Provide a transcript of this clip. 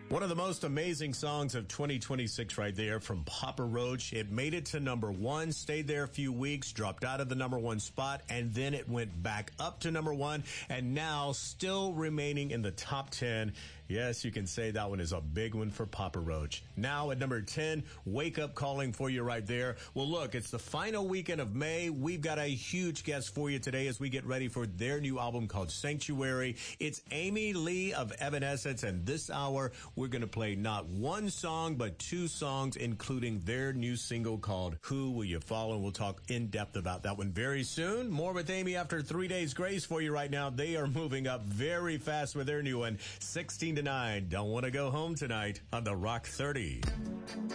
One of the most amazing songs of 2026 right there from Papa Roach. It made it to number one, stayed there a few weeks, dropped out of the number one spot, and then it went back up to number one, and now still remaining in the top 10. Yes, you can say that one is a big one for Papa Roach. Now at number 10, Wake Up Calling for you right there. Well, look, it's the final weekend of May. We've got a huge guest for you today as we get ready for their new album called Sanctuary. It's Amy Lee of Evanescence, and this hour, we're going to play not one song, but two songs, including their new single called Who Will You Follow? And we'll talk in depth about that one very soon. More with Amy after 3 days grace for you right now. They are moving up very fast with their new one, 16-9. Don't want to go home tonight on the Rock 30.